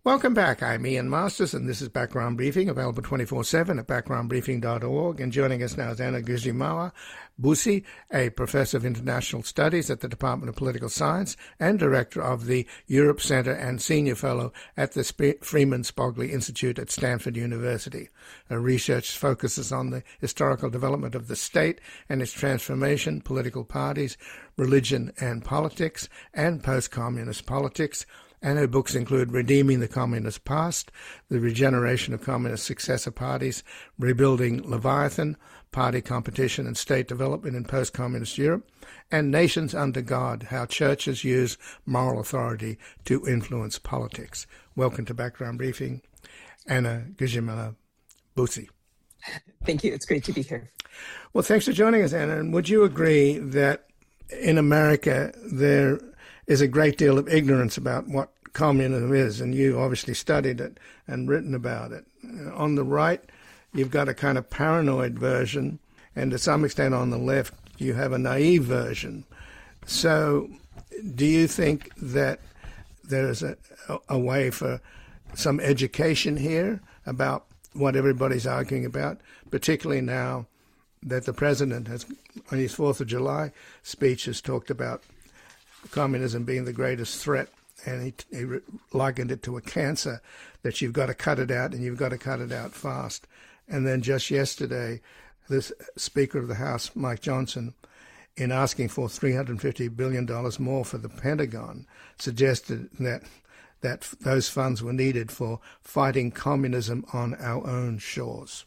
Welcome back. I'm Ian Masters, and this is Background Briefing, available 24/7 at backgroundbriefing.org. And joining us now is Anna Guilleminault-Bussy, a professor of international studies at the Department of Political Science and director of the Europe Center and senior fellow at the Freeman Spogli Institute at Stanford University. Her research focuses on the historical development of the state and its transformation, political parties, religion and politics, and post-communist politics. And her books include Redeeming the Communist Past, The Regeneration of Communist Successor Parties, Rebuilding Leviathan, Party Competition and State Development in Post-Communist Europe, and Nations Under God, How Churches Use Moral Authority to Influence Politics. Welcome to Background Briefing, Anna Guilleminault-Bussy. Thank you. It's great to be here. Well, thanks for joining us, Anna. And would you agree that in America there is a great deal of ignorance about what communism is, and you obviously studied it and written about it? On the right, you've got a kind of paranoid version, and to some extent on the left, you have a naive version. So do you think that there's a way for some education here about what everybody's arguing about, particularly now that the president has, on his 4th of July speech, has talked about communism being the greatest threat, and he likened it to a cancer, that you've got to cut it out, and you've got to cut it out fast. And then just yesterday, the Speaker of the House, Mike Johnson, in asking for $350 billion more for the Pentagon, suggested that those funds were needed for fighting communism on our own shores.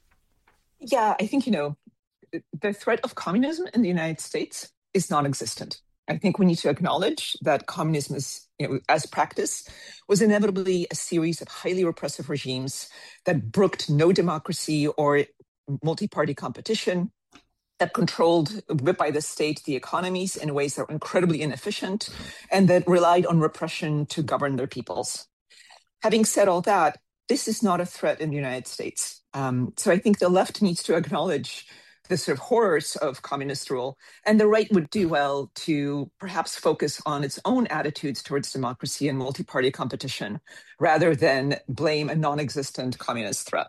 Yeah, I think, the threat of communism in the United States is non-existent. I think we need to acknowledge that communism is, as practice, was inevitably a series of highly repressive regimes that brooked no democracy or multi-party competition, that controlled, bit by the state, the economies in ways that were incredibly inefficient, and that relied on repression to govern their peoples. Having said all that, this is not a threat in the United States. So I think the left needs to acknowledge the sort of horrors of communist rule, and the right would do well to perhaps focus on its own attitudes towards democracy and multi-party competition, rather than blame a non-existent communist threat.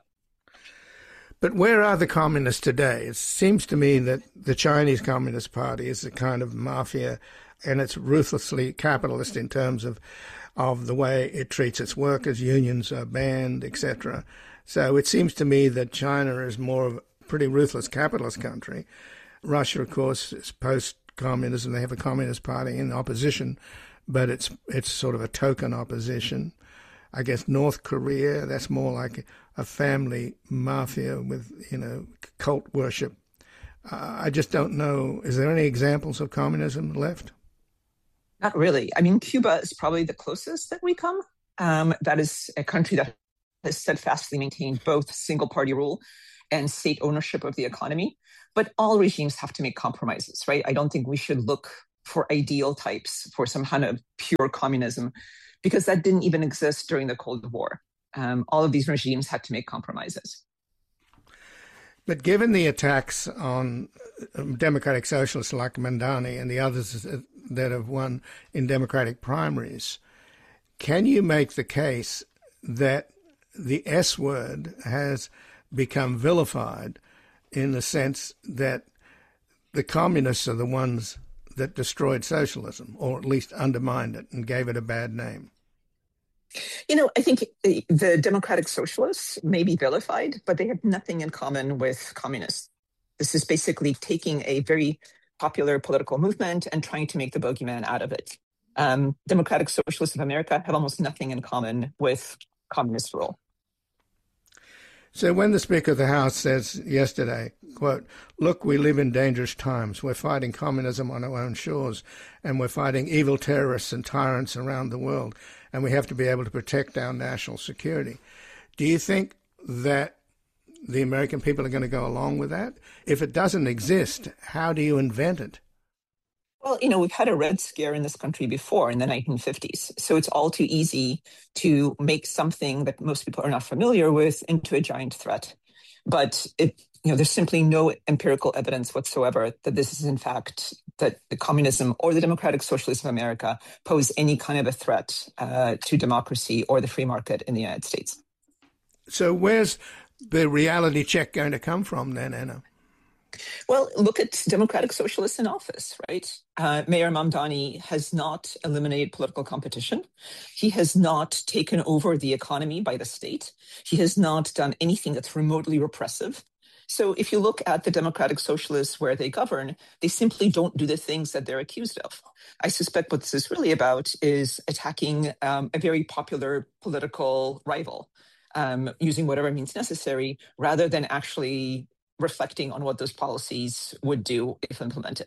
But where are the communists today? It seems to me that the Chinese Communist Party is a kind of mafia, and it's ruthlessly capitalist in terms of the way it treats its workers, unions are banned, etc. So it seems to me that China is more of pretty ruthless capitalist country. Russia, of course, is post-communism. They have a communist party in opposition, but it's sort of a token opposition. I guess North Korea, that's more like a family mafia with, cult worship. I just don't know. Is there any examples of communism left? Not really. I mean, Cuba is probably the closest that we come. That is a country that has steadfastly maintained both single-party rule and state ownership of the economy. But all regimes have to make compromises, right? I don't think we should look for ideal types for some kind of pure communism, because that didn't even exist during the Cold War. All of these regimes had to make compromises. But given the attacks on democratic socialists like Mamdani and the others that have won in democratic primaries, can you make the case that the S word has become vilified in the sense that the communists are the ones that destroyed socialism, or at least undermined it and gave it a bad name? I think the democratic socialists may be vilified, but they have nothing in common with communists. This is basically taking a very popular political movement and trying to make the bogeyman out of it. Democratic Socialists of America have almost nothing in common with communist rule. So when the Speaker of the House says yesterday, quote, "Look, we live in dangerous times. We're fighting communism on our own shores, and we're fighting evil terrorists and tyrants around the world, and we have to be able to protect our national security." Do you think that the American people are going to go along with that? If it doesn't exist, how do you invent it? Well, we've had a Red Scare in this country before in the 1950s. So it's all too easy to make something that most people are not familiar with into a giant threat. But there's simply no empirical evidence whatsoever that this is in fact that the communism or the democratic socialists of America pose any kind of a threat to democracy or the free market in the United States. So where's the reality check going to come from then, Anna? Well, look at democratic socialists in office, right? Mayor Mamdani has not eliminated political competition. He has not taken over the economy by the state. He has not done anything that's remotely repressive. So if you look at the democratic socialists where they govern, they simply don't do the things that they're accused of. I suspect what this is really about is attacking a very popular political rival, using whatever means necessary, rather than actually reflecting on what those policies would do if implemented.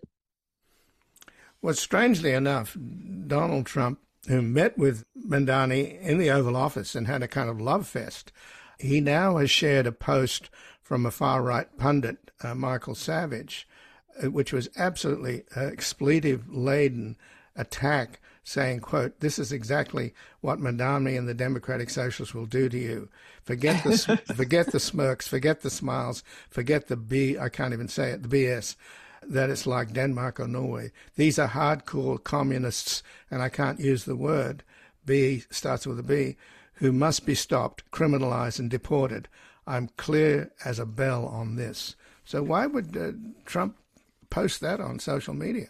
Well, strangely enough, Donald Trump, who met with Mamdani in the Oval Office and had a kind of love fest, he now has shared a post from a far-right pundit, Michael Savage, which was absolutely expletive-laden attack, saying, quote, "This is exactly what Mamdani and the Democratic Socialists will do to you. Forget the smirks, forget the smiles, forget the I can't even say it, the BS, that it's like Denmark or Norway. These are hardcore communists," and I can't use the word, B starts with a B, "who must be stopped, criminalized, and deported. I'm clear as a bell on this." So why would Trump post that on social media?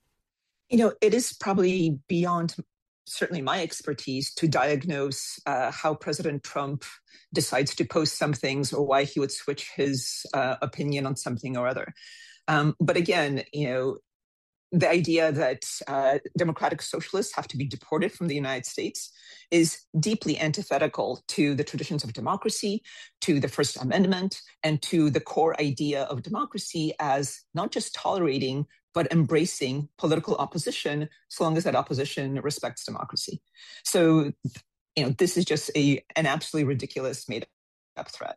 It is probably beyond certainly my expertise to diagnose how President Trump decides to post some things or why he would switch his opinion on something or other. But again, the idea that democratic socialists have to be deported from the United States is deeply antithetical to the traditions of democracy, to the First Amendment, and to the core idea of democracy as not just tolerating, but embracing political opposition, so long as that opposition respects democracy. So, this is just an absolutely ridiculous made-up threat.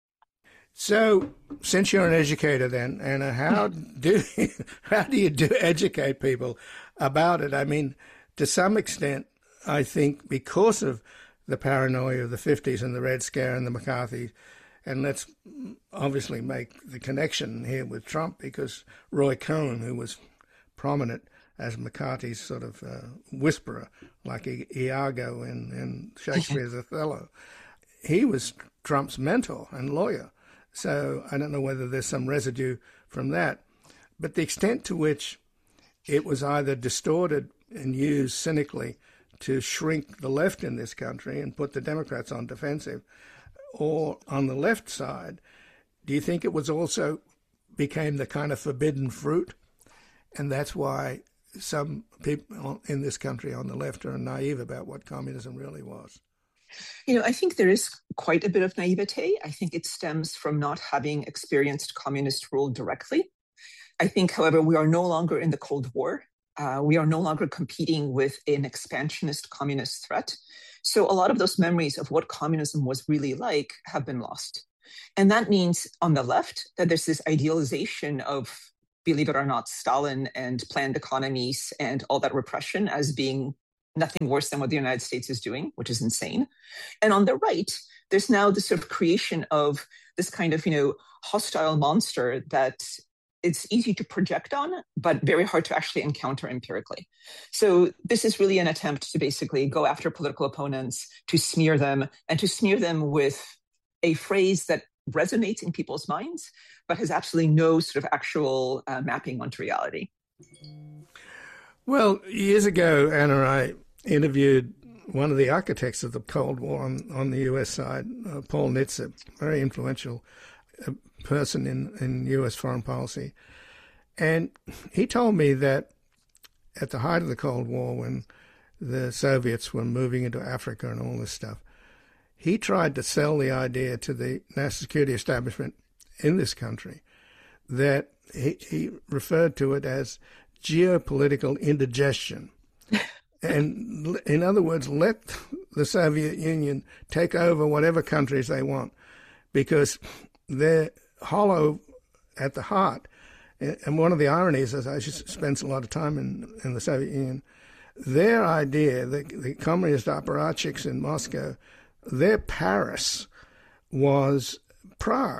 So, since you're an educator then, Anna, how do you educate people about it? I mean, to some extent, I think because of the paranoia of the 50s and the Red Scare and the McCarthy, and let's obviously make the connection here with Trump, because Roy Cohn, who was prominent as McCarthy's sort of whisperer, like Iago in Shakespeare's Othello, he was Trump's mentor and lawyer. So I don't know whether there's some residue from that. But the extent to which it was either distorted and used cynically to shrink the left in this country and put the Democrats on defensive, or on the left side, do you think it was also became the kind of forbidden fruit? And that's why some people in this country on the left are naive about what communism really was. I think there is quite a bit of naivete. I think it stems from not having experienced communist rule directly. I think, however, we are no longer in the Cold War. We are no longer competing with an expansionist communist threat. So a lot of those memories of what communism was really like have been lost. And that means on the left that there's this idealization of, believe it or not, Stalin and planned economies and all that repression as being nothing worse than what the United States is doing, which is insane. And on the right, there's now this sort of creation of this kind of, hostile monster that it's easy to project on, but very hard to actually encounter empirically. So this is really an attempt to basically go after political opponents, to smear them, and to smear them with a phrase that resonates in people's minds, but has absolutely no sort of actual mapping onto reality. Well, years ago, Anna, I interviewed one of the architects of the Cold War on the U.S. side, Paul Nitze, very influential person in U.S. foreign policy. And he told me that at the height of the Cold War, when the Soviets were moving into Africa and all this stuff, he tried to sell the idea to the national security establishment in this country that he referred to it as geopolitical indigestion. And in other words, let the Soviet Union take over whatever countries they want, because they're hollow at the heart. And one of the ironies is I just spent a lot of time in the Soviet Union. Their idea, the communist apparatchiks in Moscow, their Paris was Prague.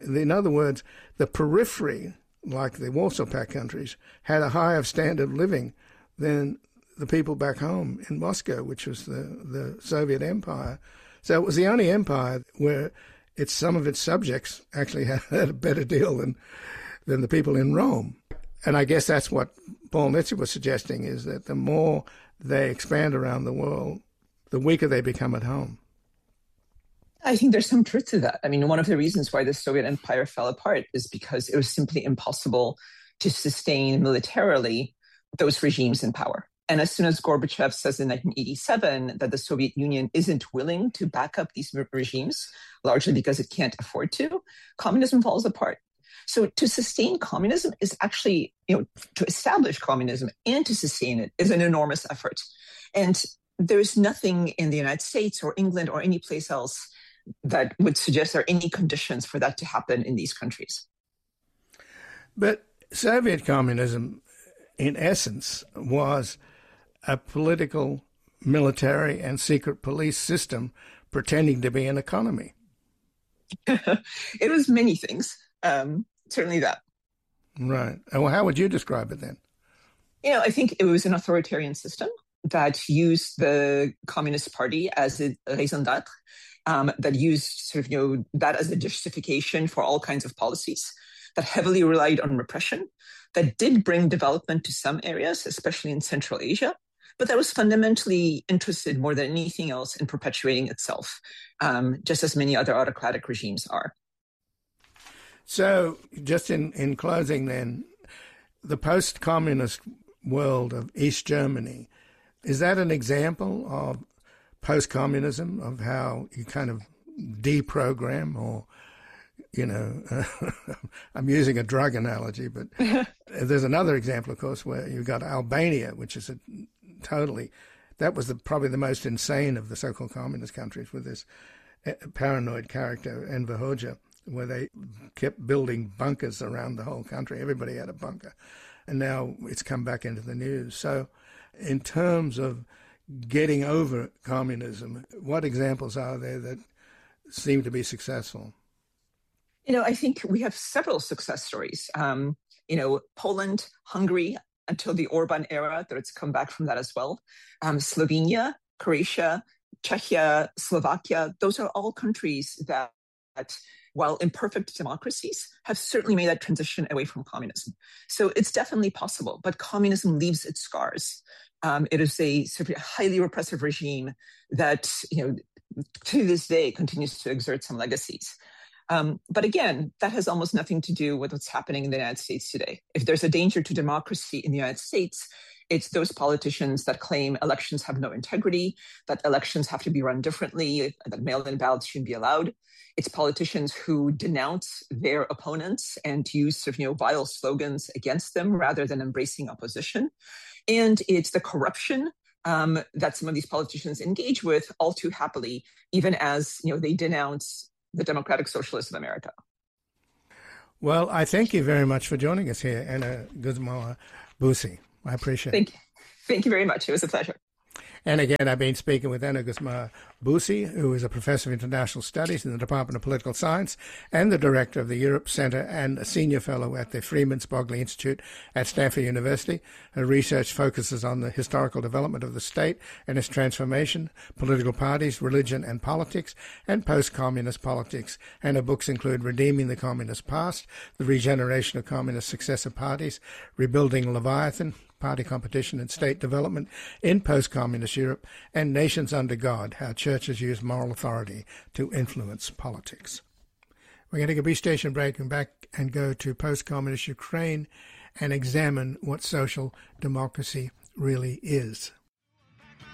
In other words, the periphery, like the Warsaw Pact countries, had a higher standard of living than the people back home in Moscow, which was the Soviet Empire. So it was the only empire where some of its subjects actually had a better deal than the people in Rome. And I guess that's what Paul Nitze was suggesting, is that the more they expand around the world, the weaker they become at home. I think there's some truth to that. I mean, one of the reasons why the Soviet Empire fell apart is because it was simply impossible to sustain militarily those regimes in power. And as soon as Gorbachev says in 1987 that the Soviet Union isn't willing to back up these regimes, largely because it can't afford to, communism falls apart. So to sustain communism is actually, to establish communism and to sustain it is an enormous effort. And there's nothing in the United States or England or any place else that would suggest there are any conditions for that to happen in these countries. But Soviet communism, in essence, was a political, military, and secret police system pretending to be an economy. It was many things, certainly that. Right. Well, how would you describe it then? I think it was an authoritarian system that used the Communist Party as a raison d'etre, that used sort of, that as a justification for all kinds of policies, that heavily relied on repression, that did bring development to some areas, especially in Central Asia, but that was fundamentally interested more than anything else in perpetuating itself, just as many other autocratic regimes are. So just in closing then, the post-communist world of East Germany, is that an example of post-communism, of how you kind of deprogram, or, I'm using a drug analogy, but there's another example, of course, where you've got Albania, which is that was probably the most insane of the so-called communist countries, with this paranoid character, Enver Hoxha, where they kept building bunkers around the whole country. Everybody had a bunker. And now it's come back into the news. So in terms of getting over communism, what examples are there that seem to be successful? I think we have several success stories. Poland, Hungary, until the Orban era, it's come back from that as well. Slovenia, Croatia, Czechia, Slovakia, those are all countries that, while imperfect democracies, have certainly made that transition away from communism. So it's definitely possible, but communism leaves its scars. It is a sort of highly repressive regime that, to this day continues to exert some legacies. But again, that has almost nothing to do with what's happening in the United States today. If there's a danger to democracy in the United States, it's those politicians that claim elections have no integrity, that elections have to be run differently, that mail-in ballots shouldn't be allowed. It's politicians who denounce their opponents and use sort of, vile slogans against them rather than embracing opposition. And it's the corruption that some of these politicians engage with all too happily, even as they denounce the Democratic Socialists of America. Well, I thank you very much for joining us here, Anna Guzmao-Busi. I appreciate it. Thank you very much. It was a pleasure. And again, I've been speaking with Anna Guzmao-Busi, who is a professor of international studies in the Department of Political Science and the director of the Europe Center and a senior fellow at the Freeman Spogli Institute at Stanford University. Her research focuses on the historical development of the state and its transformation, political parties, religion and politics, and post-communist politics. And her books include Redeeming the Communist Past, The Regeneration of Communist Successor Parties, Rebuilding Leviathan, Party Competition and State Development in Post-Communist Europe, and Nations Under God, How Churches Use Moral Authority to Influence Politics. We're going to take a brief station break and back and go to post-communist Ukraine and examine what social democracy really is.